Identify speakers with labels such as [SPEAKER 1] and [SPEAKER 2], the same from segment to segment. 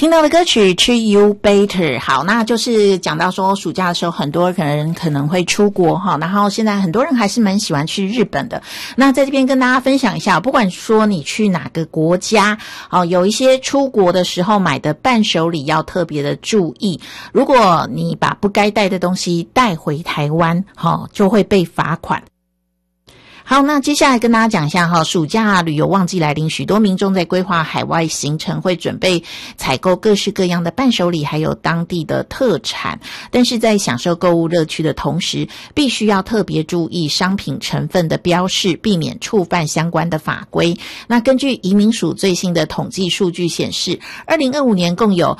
[SPEAKER 1] 听到的歌曲 Treat You Better。 好，那就是讲到说暑假的时候很多人可能会出国哈，然后现在很多人还是蛮喜欢去日本的。那在这边跟大家分享一下，不管说你去哪个国家有一些出国的时候买的伴手礼要特别的注意，如果你把不该带的东西带回台湾就会被罚款。好，那接下来跟大家讲一下暑假旅游旺季来临，许多民众在规划海外行程，会准备采购各式各样的伴手礼还有当地的特产，但是在享受购物乐趣的同时，必须要特别注意商品成分的标示，避免触犯相关的法规。那根据移民署最新的统计数据显示，2025年共有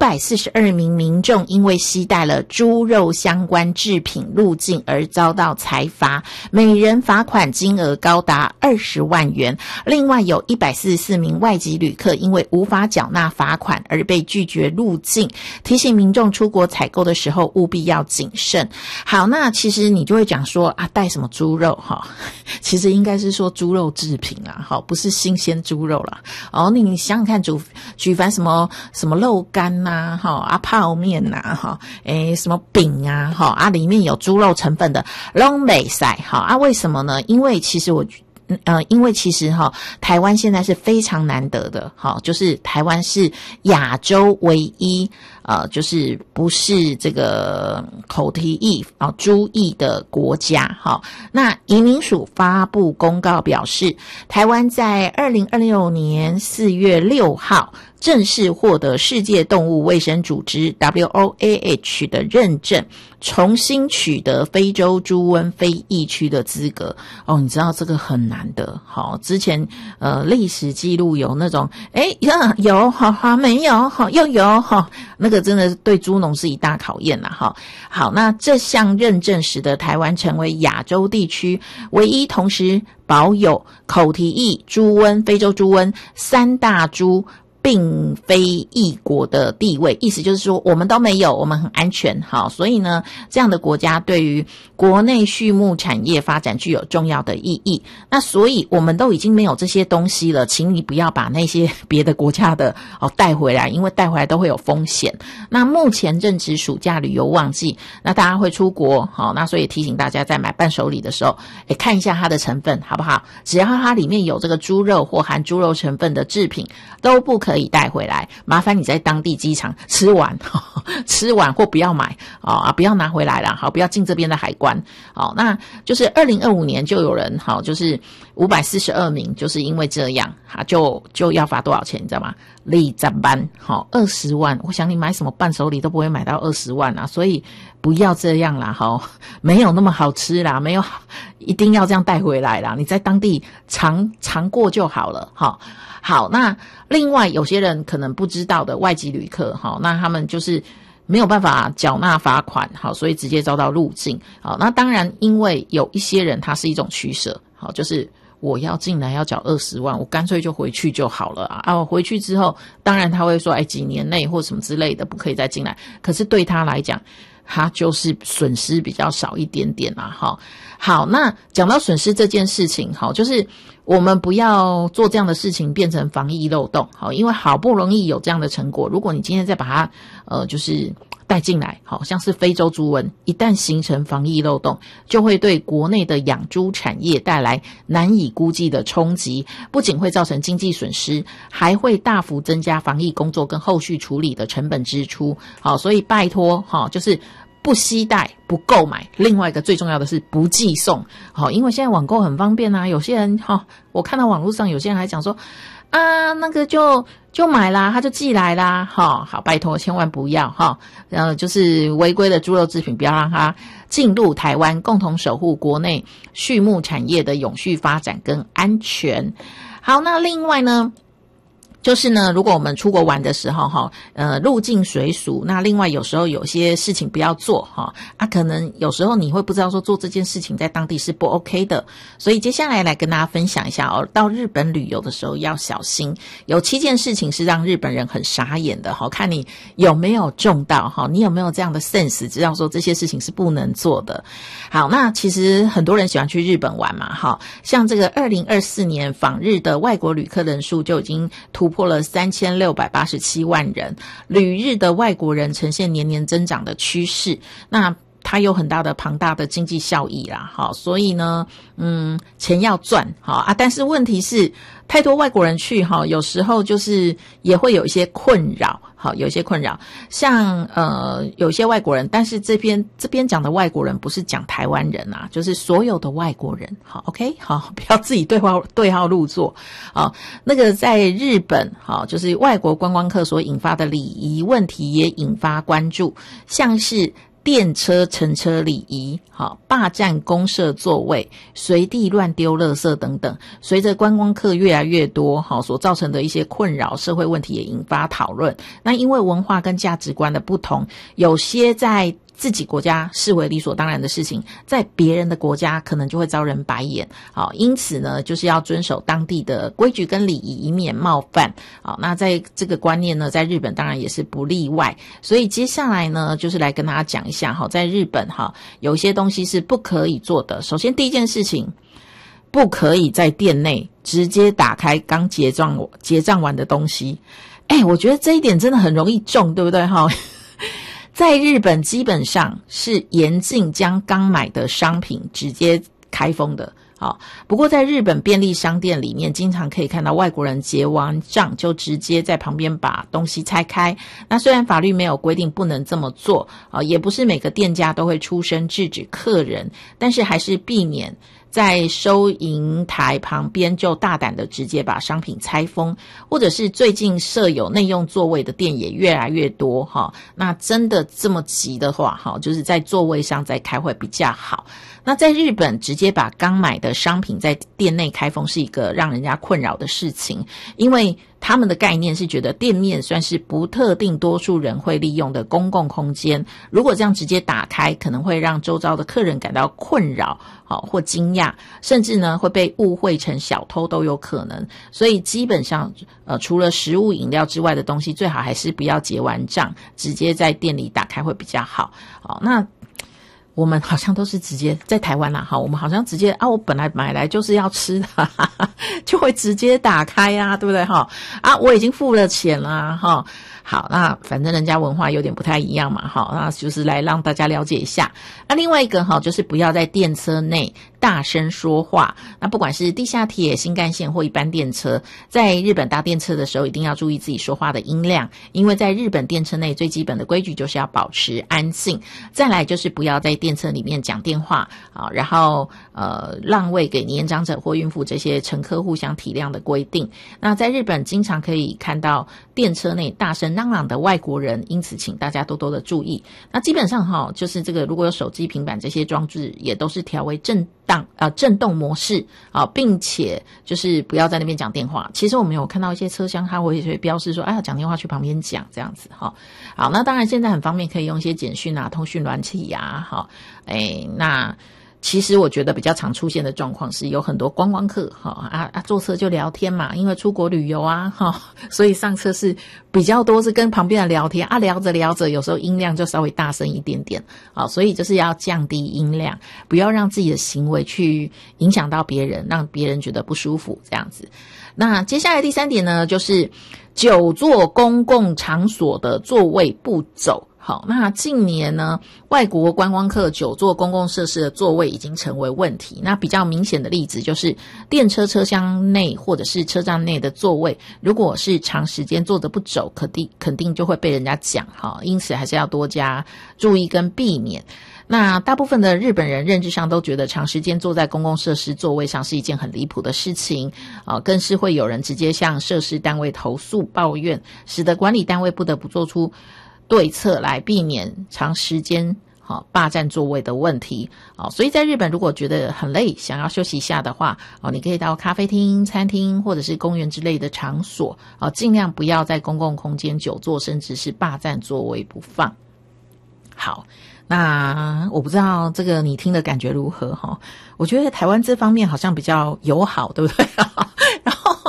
[SPEAKER 1] 542名民众因为携带了猪肉相关制品入境而遭到裁罚，每人罚款金额高达20万元。另外有144名外籍旅客因为无法缴纳罚款而被拒绝入境，提醒民众出国采购的时候务必要谨慎。好，那其实你就会讲说带什么猪肉其实应该是说猪肉制品啦，不是新鲜猪肉啦。你想想看，举凡什么肉干呐泡面呐什么饼啊里面有猪肉成分的都不可为什么呢？因为其实台湾现在是非常难得的就是台湾是亚洲唯一就是不是这个口蹄疫猪疫的国家那移民署发布公告表示，台湾在2026年4月6号正式获得世界动物卫生组织 WOAH 的认证，重新取得非洲猪瘟非疫区的资格。你知道这个很难的。之前历史记录有那种有没有又有那个真的对猪农是一大考验啦好，那这项认证使得台湾成为亚洲地区唯一同时保有口蹄疫、猪瘟、非洲猪瘟三大猪并非异国的地位，意思就是说我们都没有，我们很安全。所以呢，这样的国家对于国内畜牧产业发展具有重要的意义。那所以我们都已经没有这些东西了，请你不要把那些别的国家的带回来，因为带回来都会有风险。那目前正值暑假旅游旺季，那大家会出国那所以提醒大家在买伴手礼的时候看一下它的成分好不好，只要它里面有这个猪肉或含猪肉成分的制品都不可以带回来，麻烦你在当地机场吃完或不要买不要拿回来啦，不要进这边的海关。那就是2025年就有人就是542名，就是因为这样就要罚多少钱你知道吗？20万20万。我想你买什么伴手礼都不会买到20万啊，所以不要这样啦没有那么好吃啦，没有一定要这样带回来啦，你在当地尝过就好了好，那另外有些人可能不知道的外籍旅客那他们就是没有办法缴纳罚款所以直接遭到入境那当然因为有一些人他是一种取舍就是我要进来要缴20万，我干脆就回去就好了我回去之后当然他会说几年内或什么之类的不可以再进来，可是对他来讲他就是损失比较少一点点好，那讲到损失这件事情就是我们不要做这样的事情变成防疫漏洞因为好不容易有这样的成果，如果你今天再把它就是带进来像是非洲猪瘟，一旦形成防疫漏洞，就会对国内的养猪产业带来难以估计的冲击，不仅会造成经济损失，还会大幅增加防疫工作跟后续处理的成本支出所以拜托就是不携带不购买，另外一个最重要的是不寄送因为现在网购很方便有些人我看到网络上有些人还讲说那个就买啦，他就寄来啦好，拜托千万不要就是违规的猪肉制品不要让它进入台湾，共同守护国内畜牧产业的永续发展跟安全。好，那另外呢就是呢，如果我们出国玩的时候入境随俗，那另外有时候有些事情不要做可能有时候你会不知道说做这件事情在当地是不 OK 的，所以接下来跟大家分享一下到日本旅游的时候要小心，有7件事情是让日本人很傻眼的看你有没有中到你有没有这样的 sense 知道说这些事情是不能做的。好，那其实很多人喜欢去日本玩嘛像这个2024年访日的外国旅客人数就已经突破了3687万人，旅日的外国人呈现年年增长的趋势。那它有很大的庞大的经济效益啦，好，所以呢，钱要赚，好啊，但是问题是太多外国人去，哈，有时候就是也会有一些困扰，好，有一些困扰，像有些外国人，但是这边讲的外国人不是讲台湾人啊，就是所有的外国人，好 ，OK， 好，不要自己对号入座，好，那个在日本，好，就是外国观光客所引发的礼仪问题也引发关注，像是电车乘车礼仪，好，霸占公设座位，随地乱丢垃圾等等，随着观光客越来越多，好，所造成的一些困扰，社会问题也引发讨论。那因为文化跟价值观的不同，有些在自己国家视为理所当然的事情，在别人的国家可能就会遭人白眼。好，因此呢，就是要遵守当地的规矩跟礼仪，以免冒犯。好，那在这个观念呢，在日本当然也是不例外。所以接下来呢，就是来跟大家讲一下，好，在日本哈，有一些东西是不可以做的。首先第一件事情，不可以在店内直接打开刚结账完的东西。我觉得这一点真的很容易中，对不对哈？在日本基本上是严禁将刚买的商品直接开封的。好，不过在日本便利商店里面经常可以看到外国人结完账就直接在旁边把东西拆开。那虽然法律没有规定不能这么做，也不是每个店家都会出声制止客人，但是还是避免在收银台旁边就大胆的直接把商品拆封，或者是最近设有内用座位的店也越来越多哈。那真的这么急的话哈，就是在座位上再开会比较好。那在日本直接把刚买的商品在店内开封是一个让人家困扰的事情，因为他们的概念是觉得店面算是不特定多数人会利用的公共空间，如果这样直接打开，可能会让周遭的客人感到困扰或惊讶，甚至呢会被误会成小偷都有可能。所以基本上除了食物饮料之外的东西，最好还是不要结完账直接在店里打开会比较好。那我们好像都是直接在台湾啦，我们好像直接我本来买来就是要吃的，就会直接打开啊，对不对我已经付了钱啦好，那反正人家文化有点不太一样嘛那就是来让大家了解一下。那另外一个就是不要在电车内大声说话。那不管是地下铁、新干线或一般电车，在日本搭电车的时候一定要注意自己说话的音量，因为在日本电车内最基本的规矩就是要保持安静。再来就是不要在电车里面讲电话然后让位给年长者或孕妇这些乘客互相体谅的规定。那在日本经常可以看到电车内大声嚷嚷的外国人，因此请大家多多的注意。那基本上就是这个如果有手机、平板这些装置也都是调为震动模式并且就是不要在那边讲电话。其实我们有看到一些车厢它会标示说讲电话去旁边讲这样子好，那当然现在很方便可以用一些简讯通讯软体那其实我觉得比较常出现的状况是有很多观光客坐车就聊天嘛，因为出国旅游所以上车是比较多是跟旁边的聊天聊着聊着有时候音量就稍微大声一点点所以就是要降低音量，不要让自己的行为去影响到别人，让别人觉得不舒服这样子。那接下来第3点呢，就是久坐公共场所的座位不走。好，那近年呢，外国观光客久坐公共设施的座位已经成为问题。那比较明显的例子就是电车车厢内或者是车站内的座位，如果是长时间坐着不走，肯定就会被人家讲因此还是要多加注意跟避免。那大部分的日本人认知上都觉得长时间坐在公共设施座位上是一件很离谱的事情更是会有人直接向设施单位投诉抱怨，使得管理单位不得不做出对策来避免长时间霸占座位的问题所以在日本如果觉得很累想要休息一下的话你可以到咖啡厅、餐厅或者是公园之类的场所尽量不要在公共空间久坐，甚至是霸占座位不放。好，那我不知道这个你听的感觉如何我觉得台湾这方面好像比较友好，对不对然后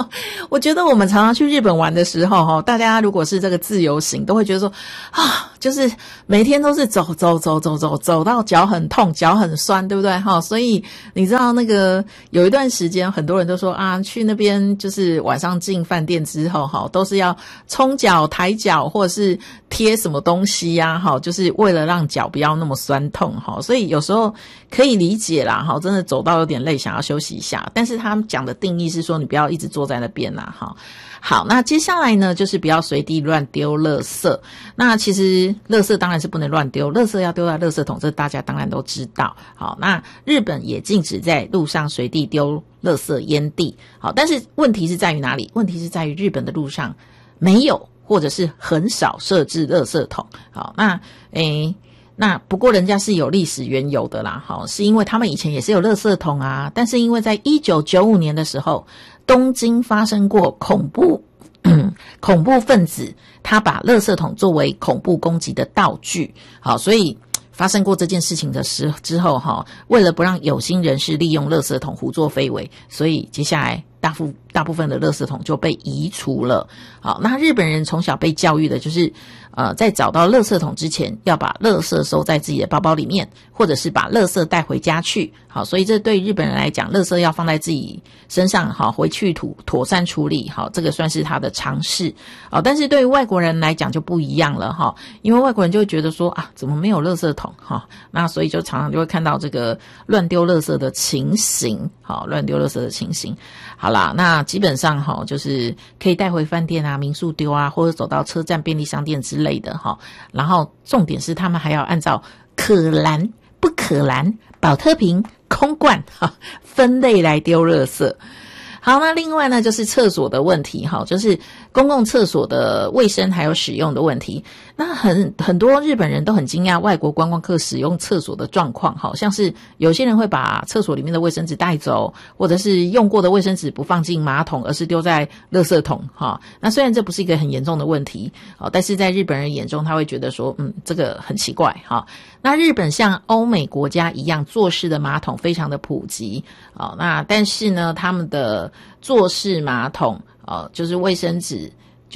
[SPEAKER 1] 我觉得我们常常去日本玩的时候，大家如果是这个自由行，都会觉得说啊，就是每天都是走到脚很痛、脚很酸，对不对？所以你知道那个有一段时间，很多人都说啊，去那边就是晚上进饭店之后，都是要冲脚、抬脚，或者是贴什么东西呀，就是为了让脚不要那么酸痛，所以有时候可以理解啦，真的走到有点累，想要休息一下。但是他们讲的定义是说，你不要一直坐在那边啦，好，那接下来呢，就是不要随地乱丢垃圾。那其实垃圾当然是不能乱丢，垃圾要丢在垃圾桶，这大家当然都知道。好，那日本也禁止在路上随地丢垃圾烟蒂。好，但是问题是在于哪里？问题是在于日本的路上没有或者是很少设置垃圾桶。好，那不过人家是有历史缘由的啦，是因为他们以前也是有垃圾桶啊，但是因为在1995年的时候，东京发生过恐怖分子，他把垃圾桶作为恐怖攻击的道具，好，所以发生过这件事情的之后，为了不让有心人士利用垃圾桶胡作非为，所以接下来大部分的垃圾桶就被移除了。好，那日本人从小被教育的就是在找到垃圾桶之前要把垃圾收在自己的包包里面，或者是把垃圾带回家去。好，所以这对日本人来讲，垃圾要放在自己身上，好，回去妥善处理，好，这个算是他的常识。好，但是对于外国人来讲就不一样了哈，因为外国人就会觉得说啊，怎么没有垃圾桶哈？那所以就常常就会看到这个乱丢垃圾的情形，好，乱丢垃圾的情形。好啦，那基本上就是可以带回饭店啊、民宿丢啊，或者走到车站、便利商店之类的哈。然后重点是他们还要按照可燃、不可燃、保特瓶、空罐分类来丢垃圾。好，那另外呢就是厕所的问题哈，就是公共厕所的卫生还有使用的问题。那很多日本人都很惊讶外国观光客使用厕所的状况，好像是有些人会把厕所里面的卫生纸带走，或者是用过的卫生纸不放进马桶，而是丢在垃圾桶哈。那虽然这不是一个很严重的问题，但是在日本人眼中他会觉得说这个很奇怪哈。那日本像欧美国家一样，坐式的马桶非常的普及，那但是呢他们的坐式马桶就是卫生纸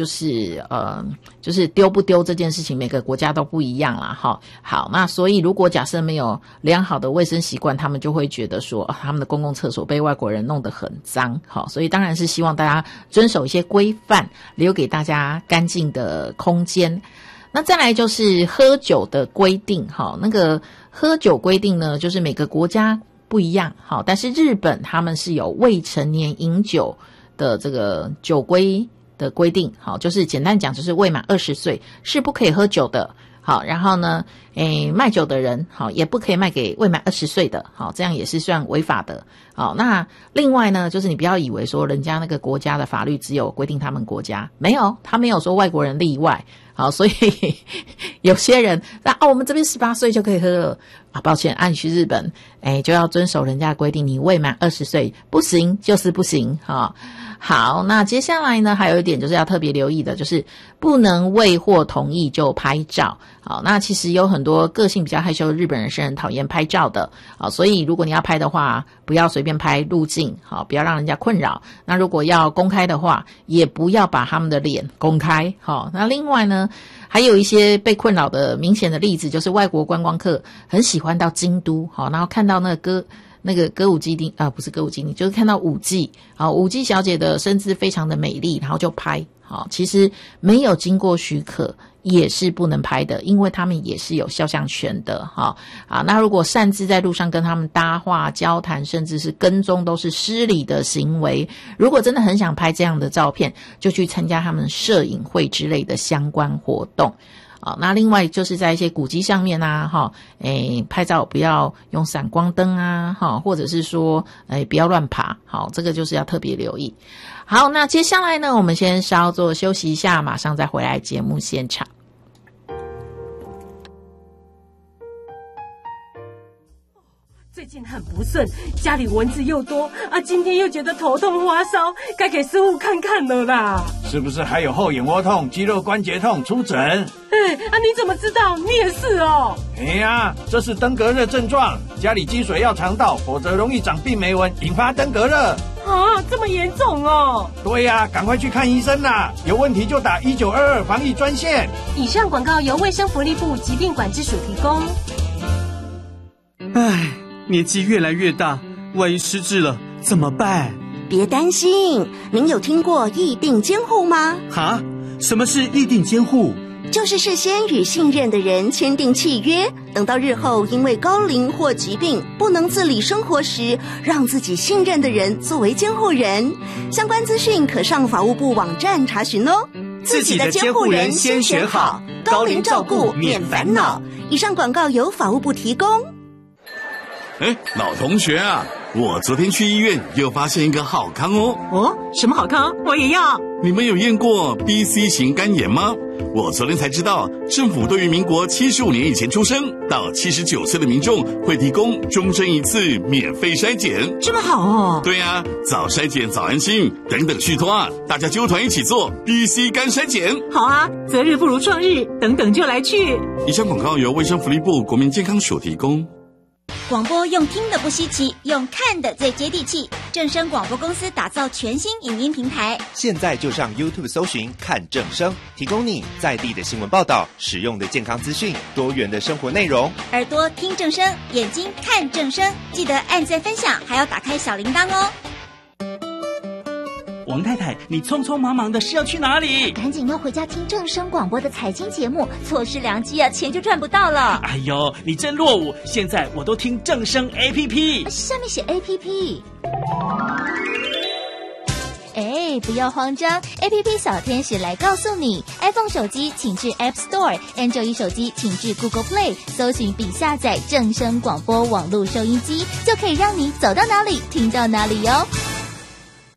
[SPEAKER 1] 就是丢不丢这件事情每个国家都不一样啦哈。好，那所以如果假设没有良好的卫生习惯，他们就会觉得说他们的公共厕所被外国人弄得很脏。好，所以当然是希望大家遵守一些规范，留给大家干净的空间。那再来就是喝酒的规定，那个喝酒规定呢，就是每个国家不一样，但是日本他们是有未成年饮酒的这个酒规的规定，就是简单讲就是未满20岁是不可以喝酒的。好，然后呢卖酒的人也不可以卖给未满20岁的，这样也是算违法的。好，那另外呢就是你不要以为说人家那个国家的法律只有规定他们国家，没有，他没有说外国人例外。好，所以有些人我们这边18岁就可以喝了啊，抱歉，按去日本就要遵守人家的规定，你未满20岁不行就是不行哈。好，那接下来呢还有一点就是要特别留意的，就是不能未获同意就拍照。好，那其实有很多个性比较害羞的日本人是很讨厌拍照的。好，所以如果你要拍的话，不要随便拍路径，好，不要让人家困扰。那如果要公开的话，也不要把他们的脸公开。好，那另外呢还有一些被困扰的明显的例子，就是外国观光客很喜欢到京都，好，然后看到那个歌舞伎町不是歌舞伎町，就是看到舞伎，好，舞伎小姐的身姿非常的美丽，然后就拍。好，其实没有经过许可也是不能拍的，因为他们也是有肖像权的哈。好，那如果擅自在路上跟他们搭话、交谈，甚至是跟踪，都是失礼的行为。如果真的很想拍这样的照片，就去参加他们摄影会之类的相关活动。好，那另外就是在一些古迹上面啊，拍照不要用闪光灯啊，或者是说不要乱爬。好，这个就是要特别留意。好，那接下来呢，我们先稍作休息一下，马上再回来节目现场。
[SPEAKER 2] 最近很不顺，家里蚊子又多啊，今天又觉得头痛发烧，该给师傅看看了啦。
[SPEAKER 3] 是不是还有后眼窝痛、肌肉关节痛？出诊。
[SPEAKER 2] 你怎么知道？你也是哦。
[SPEAKER 3] 这是登革热症状，家里积水要常倒，否则容易长病媒蚊，引发登革热。
[SPEAKER 2] 啊，这么严重哦！
[SPEAKER 3] 对呀，赶快去看医生啦！有问题就打1922防疫专线。
[SPEAKER 2] 以上广告由卫生福利部疾病管制署提供。
[SPEAKER 4] 唉，年纪越来越大，万一失智了怎么办？
[SPEAKER 5] 别担心，您有听过议定监护吗？
[SPEAKER 4] 哈？什么是议定监护？
[SPEAKER 5] 就是事先与信任的人签订契约，等到日后因为高龄或疾病不能自理生活时，让自己信任的人作为监护人。相关资讯可上法务部网站查询哦。
[SPEAKER 4] 自己的监护人先选好，高龄照顾免烦恼。
[SPEAKER 5] 以上广告由法务部提供。
[SPEAKER 6] 老同学啊，我昨天去医院又发现一个好康哦。
[SPEAKER 7] 哦，什么好康？我也要。
[SPEAKER 6] 你们有验过 BC 型肝炎吗？我昨天才知道，政府对于民国75年以前出生到79岁的民众会提供终身一次免费筛检。
[SPEAKER 7] 这么好哦。
[SPEAKER 6] 对啊，早筛检早安心，等等续托啊，大家揪团一起做 BC 肝筛检。
[SPEAKER 7] 好啊，择日不如撞日，等等就来去。
[SPEAKER 6] 以上广告由卫生福利部国民健康署提供。
[SPEAKER 8] 广播用听的不稀奇，用看的最接地气。正声广播公司打造全新影音平台，
[SPEAKER 9] 现在就上 YouTube 搜寻看正声，提供你在地的新闻报道、实用的健康资讯、多元的生活内容。
[SPEAKER 8] 耳朵听正声，眼睛看正声，记得按赞分享，还要打开小铃铛哦。
[SPEAKER 10] 王太太，你匆匆忙忙的是要去哪里？
[SPEAKER 11] 赶紧要回家听正声广播的财经节目，错失良机啊，钱就赚不到了。
[SPEAKER 10] 哎呦，你真落伍！现在我都听正声 APP，
[SPEAKER 11] 下面写 APP。不要慌张 ，APP 小天使来告诉你 ，iPhone 手机请至 App Store，Android 手机请至 Google Play， 搜寻并下载正声广播网络收音机，就可以让你走到哪里听到哪里哟。